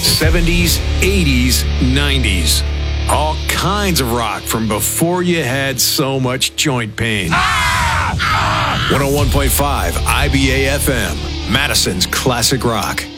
70s, 80s, 90s. All kinds of rock from before you had so much joint pain. 101.5 IBA FM, Madison's Classic Rock.